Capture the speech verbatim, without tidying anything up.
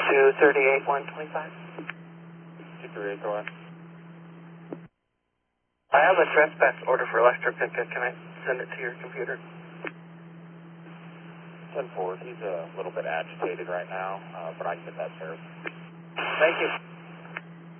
two thirty-eight, one twenty-five. two thirty-eight, go ahead. I have a trespass order for Lester Pickett. Can I send it to your computer? ten four, he's a little bit agitated right now, uh, but I can get that served. Thank you.